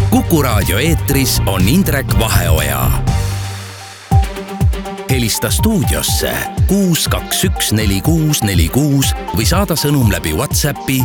Kuku Raadio eetris on Indrek Vaheoja. Helista stuudiosse 6214646 või saada sõnum läbi WhatsAppi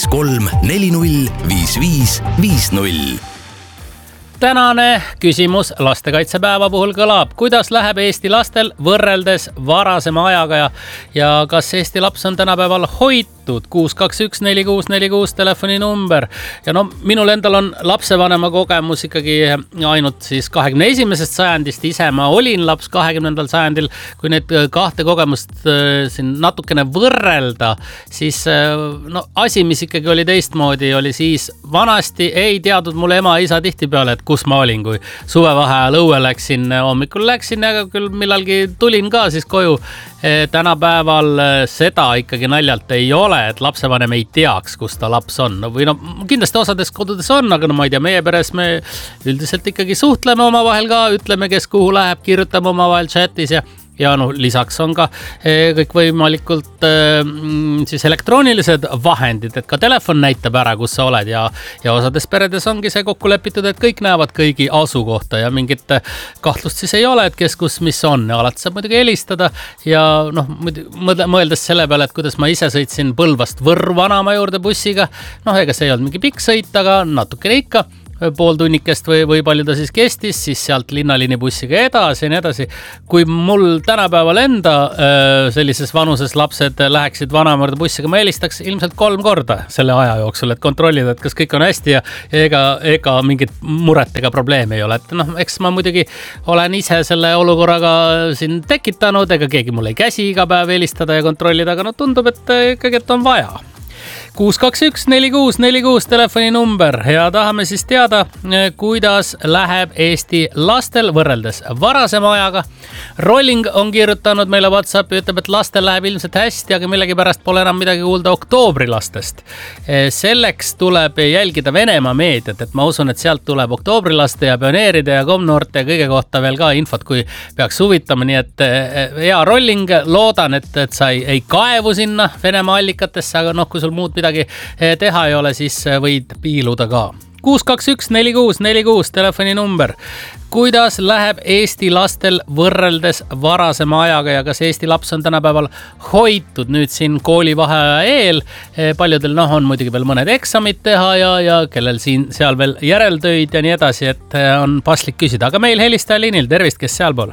53405550. Tänane küsimus lastekaitsepäeva puhul kõlab, kuidas läheb Eesti lastel võrreldes varasema ajaga ja kas Eesti laps on tänapäeval hoitud? 6214646 telefoninumber. Ja no minul endal on lapsevanema kogemus ikkagi ainult siis 21. sajandist. Ise ma olin laps 20. sajandil. Kui need kahte kogemust siin natukene võrrelda, siis no asi, mis ikkagi oli teistmoodi, oli siis vanasti ei teadnud mulle ema ja isa tihtipeale, et kus ma olin, kui suvevaheajal õue läksin, hommikul läksin ja küll millalgi tulin ka siis koju. Tänapäeval seda ikkagi naljalt ei ole, et lapsevanem ei teaks, kus ta laps on. Või no kindlasti osades kodudes on, aga no ma ei tea, meie peres me üldiselt ikkagi suhtleme omavahel ka, ütleme, kes kuhu läheb, kirjutame omavahel chatis ja no lisaks on ka kõikvõimalikult siis elektroonilised vahendid, et ka telefon näitab ära, kus sa oled ja osades peredes ongi see kokku lepitud, et kõik näevad kõigi asukohta ja mingit kahtlust siis ei ole, et kes kus mis on. Ja alati saab muidugi helistada ja noh, mõeldes selle peale, et kuidas ma ise sõitsin Põlvast Võrru vanaema juurde bussiga, noh ega see ei olnud mingi pikk sõit, aga natukene ikka. Pool tunnikest või palju ta siis kestis, siis sealt linnaliini bussiga edasi ja nii edasi. Kui mul tänapäeval enda sellises vanuses lapsed läheksid vanaema bussiga, ma helistaks ilmselt 3 korda selle aja jooksul, et kontrollida, et kas kõik on hästi ja ega mingit muret ega probleemi ei ole. Et noh, eks ma muidugi olen ise selle olukorraga siin tekitanud, ega keegi mul ei käsi iga päev helistada ja kontrollida, aga no tundub, et ikkagi et on vaja. 6214646 telefoninumber ja tahame siis teada, kuidas läheb Eesti lastel võrreldes varasema ajaga. Rolling on kirjutanud meile WhatsAppi, ütleb, et lastel läheb ilmselt hästi, aga millegipärast pole enam midagi kuulda oktoobrilasest. Selleks tuleb jälgida Venemaa meediat, et ma usun, et sealt tuleb oktoobrilaste ja pioneeride ja komnoorte ja kõige kohta veel ka infot, kui peaks huvitama. Nii et hea Rolling, loodan, et sa ei kaevu sinna Venemaa allikatesse, aga noh, kui sul muud midagi teha ei ole, siis võid piiluda ka. 6214646 telefoninumber. Kuidas läheb Eesti lastel võrreldes varasema ajaga ja kas Eesti laps on tänapäeval hoitud nüüd siin koolivaheaja eel? Paljudel on muidugi veel mõned eksamid teha ja kellel seal veel järeltöid ja nii edasi, et on paslik küsida. Aga meil helistaja liinil, tervist, kes sealpool?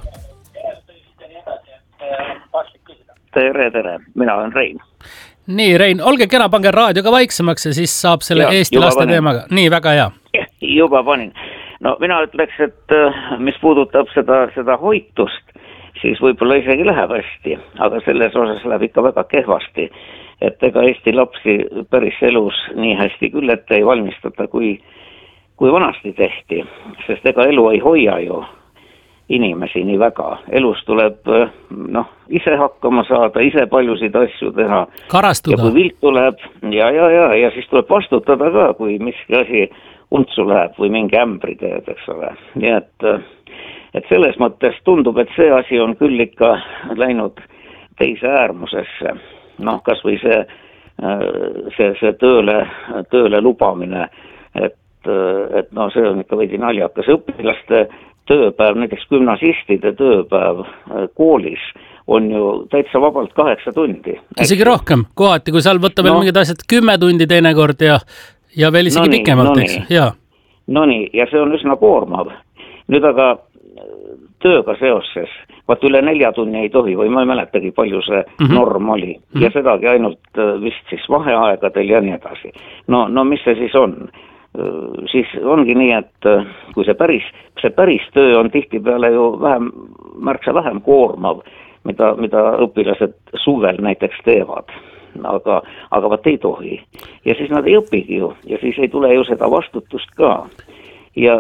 Tere, mina olen Rein. Nii, Rein, olge kena, pange raadioga vaiksemaks ja siis saab selle Eesti laste teemaga. Nii, väga hea. Juba panin. No mina ütleks, et mis puudutab seda hoitust, siis võib-olla isegi läheb hästi, aga selles osas läheb ikka väga kehvasti. Et ega Eesti lapsi päris elus nii hästi küll, et ei valmistata, kui vanasti tehti. Sest ega elu ei hoia ju inimesi nii väga. Elus tuleb ise hakkama saada, ise paljusid asju teha. Karastuda. Ja kui vilt tuleb, ja siis tuleb vastutada ka, kui miski asi untsu läheb või mingi ämbri teed, eks ole. Nii et selles mõttes tundub, et see asi on küll ikka läinud teise äärmusesse. Noh, kas või see tööle lubamine, et see on ikka veidi naljakas. Õpilaste tööpäev, näiteks gümnasistide tööpäev koolis on ju täitsa vabalt 8 tundi. Isegi rohkem, kohati, kui seal võtta veel mingid asjad 10 tundi teinekord ja veel isegi pikemalt, eks? Nonii, ja see on üsna koormav. Nüüd aga tööga seoses, vaat üle 4 tunni ei tohi või ma ei mäletagi, palju see norm oli. Ja sedagi ainult vist siis vaheaegadel ja nii edasi. No mis see siis on? Siis ongi nii, et kui see päris töö on tihtipeale ju märksa vähem koormav, mida õpilased suvel näiteks teevad, aga vaat ei tohi. Ja siis nad ei õpigi ju, ja siis ei tule ju seda vastutust ka. Ja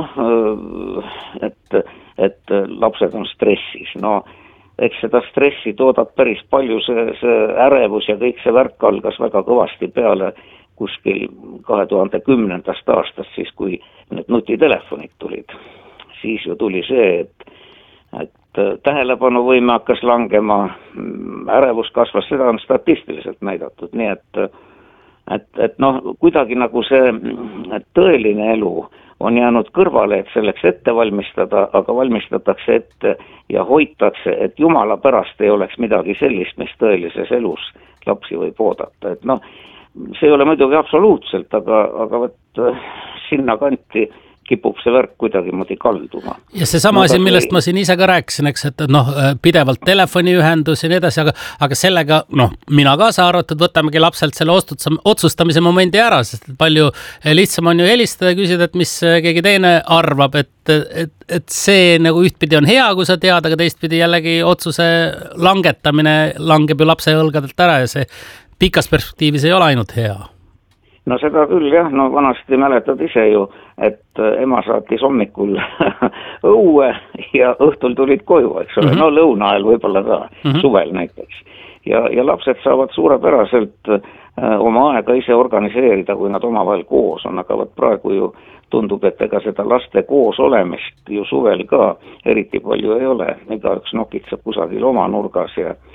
et lapsed on stressis, eks seda stressi toodab päris palju, see ärevus ja kõik see värk algas väga kõvasti peale kuskil 2010. aastast, siis kui need nutitelefonid tulid. Siis ju tuli see, et tähelepanuvõime hakkas langema, ärevus kasvas, seda on statistiliselt näidatud, nii et kuidagi nagu see tõeline elu on jäänud kõrvale, et selleks ette valmistada, aga valmistatakse ette ja hoitakse, et jumala pärast ei oleks midagi sellist, mis tõelises elus lapsi võib oodata. Et noh, see ei ole muidugi absoluutselt, aga võt sinna kanti kipub see värk kuidagi moodi kalduma. Ja see sama asi, millest ma siin ise ka rääkisin, eks, et noh, pidevalt telefoniühendus ja nii edasi, aga sellega, noh, mina kaasa arvatud, võtamegi lapselt selle otsustamise momendi ära, sest palju lihtsam on ju helistada ja küsida, et mis keegi teine arvab, et see nagu ühtpidi on hea, kui sa tead, aga teistpidi jällegi otsuse langetamine langeb ju lapse õlgadelt ära ja see pikas perspektiivis ei ole ainult hea. No seda küll jah, no vanasti mäletad ise ju, et ema saatis hommikul õue ja õhtul tulid koju, eks ole, no lõuna ajal võib-olla ka, suvel näiteks. Ja lapsed saavad suurepäraselt oma aega ise organiseerida, kui nad omavahel koos on, aga praegu ju tundub, et ega seda laste koos olemist ju suvel ka eriti palju ei ole, igaüks nokitseb kusagil oma nurgas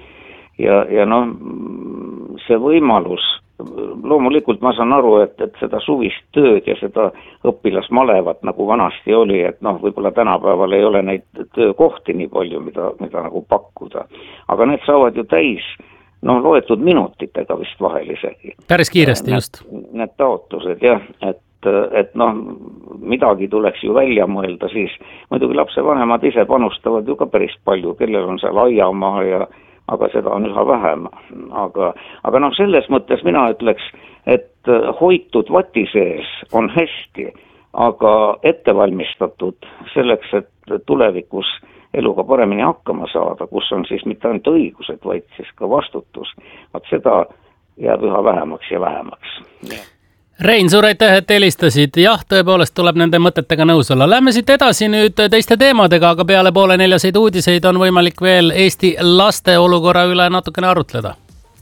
ja noh, see võimalus, loomulikult ma saan aru, et seda suvist tööd ja seda õpilasmalevat nagu vanasti oli, et noh, võib-olla tänapäeval ei ole neid töökohti nii palju, mida nagu pakkuda. Aga need saavad ju täis, noh, loetud minutitega vist vahel isegi. Päris kiiresti just. Need taotlused jah, et noh, midagi tuleks ju välja mõelda, siis muidugi lapsevanemad ise panustavad ju ka päris palju, kellel on seal aiamaa aga seda on üha vähem. Aga noh, selles mõttes mina ütleks, et hoitud vati sees on hästi, aga ettevalmistatud selleks, et tulevikus eluga paremini hakkama saada, kus on siis mitte ainult õigused, vaid siis ka vastutus. Vaat seda jääb üha vähemaks ja vähemaks. Rein, suur aitäh, et helistasid. Jah, tõepoolest tuleb nende mõtetega nõus olla. Lähme siit edasi nüüd teiste teemadega, aga peale 3:30 uudiseid on võimalik veel Eesti laste olukorra üle natukene arutleda.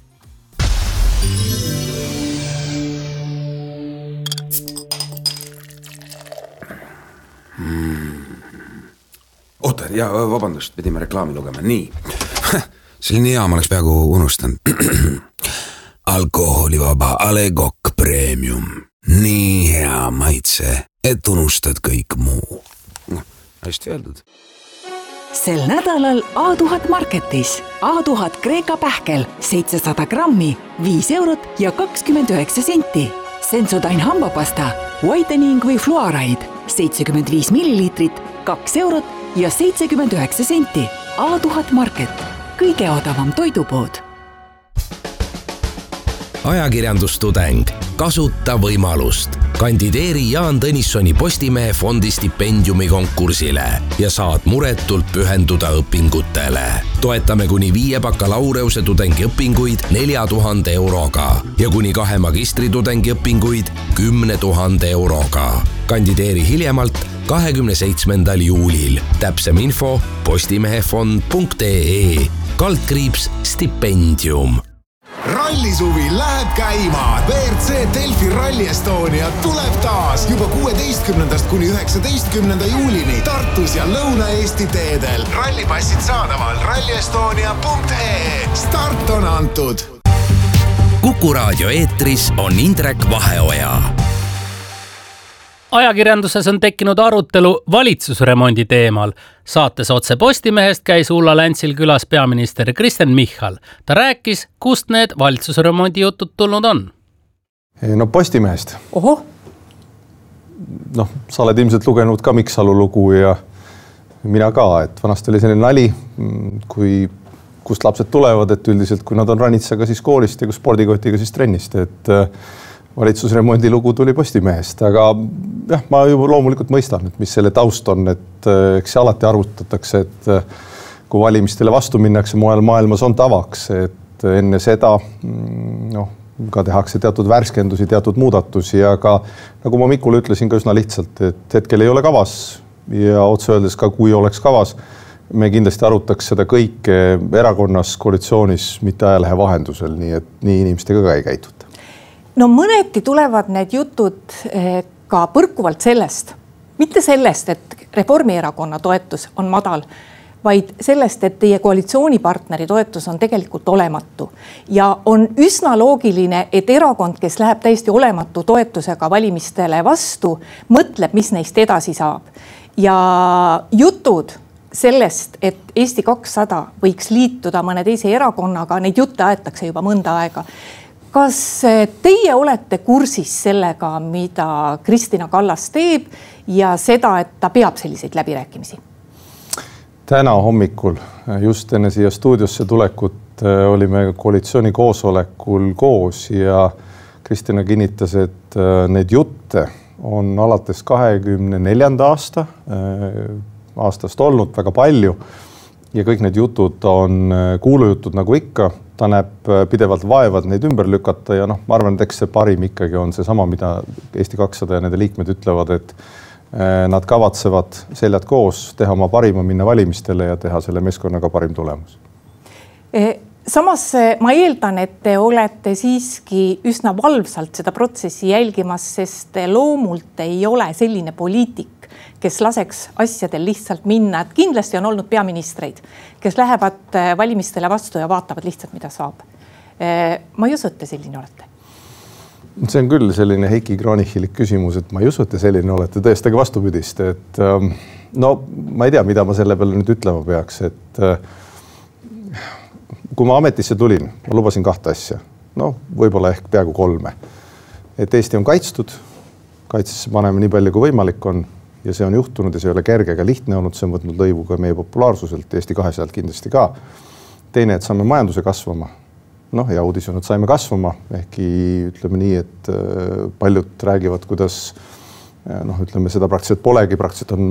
Oota, ja vabandust, pidime reklaami lugema. Nii, selline hea, ma oleks peaaegu unustanud. Alkoholivaba A. Le Coq Premium. Nii hea maitse, et unustad kõik muu. Hästi öeldud. Sel nädalal A1000 Marketis. A1000 Kreeka pähkel 700 grammi, 5 eurot ja 29 senti. Sensodyne hambapasta, whitening või fluoride 75 millilitrit, 2 eurot ja 79 senti. A1000 Market. Kõige odavam toidupood. Ajakirjandustudeng, kasuta võimalust. Kandideeri Jaan Tõnissoni Postimehe fondi stipendiumi konkursile ja saad muretult pühenduda õpingutele. Toetame kuni 5 bakalaureuse tudengiõpinguid 4000 euroga ja kuni 2 magistritudengi õpinguid 10 000 euroga. Kandideeri hiljemalt 27. juulil. Täpsem info postimehefond.ee /stipendium. Rallisuvi läheb käima. WRC Delfi Rally Estonia tuleb taas juba 16. kuni 19. juulini Tartus ja Lõuna-Eesti teedel. Rallipassid saadaval rallyestonia.ee. Start on antud. Kuku Raadio eetris on Indrek Vaheoja. Ajakirjanduses on tekkinud arutelu valitsusremondi teemal. Saates Otse Postimehest käis Ulla Läntsil külas peaminister Kristen Michal. Ta rääkis, kust need valitsusremondi jutud tulnud on. No Postimehest. Oho. Noh, sa oled ilmselt lugenud ka Miksalu lugu ja mina ka, et vanasti oli selline nali, kust lapsed tulevad, et üldiselt kui nad on ranitsaga siis koolist ja kui spordikotiga siis trennist, et valitsusremondi lugu tuli Postimehest, aga jah, ma juba loomulikult mõistan, et mis selle taust on, et eks see alati arvutatakse, et kui valimistele vastu minnakse, mujal maailmas on tavaks, et enne seda ka tehakse teatud värskendusi, teatud muudatusi, aga nagu ma Mikule ütlesin ka üsna lihtsalt, et hetkel ei ole kavas ja otse öeldes ka kui oleks kavas, me kindlasti arutaks seda kõike erakonnas, koalitsioonis, mitte ajalehe vahendusel, nii et nii inimestega ka ei käituta. No mõneti tulevad need jutud ka põrkuvalt sellest, mitte sellest, et Reformierakonna toetus on madal, vaid sellest, et teie koalitsioonipartneri toetus on tegelikult olematu. Ja on üsna loogiline, et erakond, kes läheb täiesti olematu toetusega valimistele vastu, mõtleb, mis neist edasi saab. Ja jutud sellest, et Eesti 200 võiks liituda mõne teise erakonnaga, neid jutte aetakse juba mõnda aega. Kas teie olete kursis sellega, mida Kristina Kallas teeb ja seda, et ta peab selliseid läbirääkimisi? Täna hommikul, just enne siia stuudiosse tulekut, olime koalitsiooni koosolekul koos ja Kristina kinnitas, et neid jutte on alates 24. aastast olnud väga palju ja kõik need jutud on kuulujutud nagu ikka. Ta näeb pidevalt vaevad neid ümber lükata ja ma arvan, et eks see parim ikkagi on see sama, mida Eesti 200 ja nende liikmed ütlevad, et nad kavatsevad seljad koos teha oma parima, minna valimistele ja teha selle meeskonnaga parim tulemus. Samas ma eeldan, et te olete siiski üsna valvsalt seda protsessi jälgimas, sest loomult ei ole selline poliitik, kes laseks asjadel lihtsalt minna. Et kindlasti on olnud peaministreid, kes lähevad valimistele vastu ja vaatavad lihtsalt, mida saab. Ma ei usu, et te selline olete. See on küll selline Heiki Kranichilik küsimus, et ma ei usu, et te selline olete, tõestage vastupidist. Et, ma ei tea, mida ma selle peale nüüd ütlema peaks, et kui ma ametisse tulin, ma lubasin 2 asja. Võib-olla ehk peaaegu 3. Et Eesti on kaitstud, kaitsesse paneme nii palju kui võimalik on ja see on juhtunud ja see ei ole kerge ega lihtne olnud, see on võtnud lõivu ka meie populaarsuselt, Eesti 200 kindlasti ka. Teine, et saame majanduse kasvama. Ja uudisõnud saime kasvama, ehkki ütleme nii, et paljud räägivad, kuidas ütleme seda praktiliselt polegi, praktiliselt on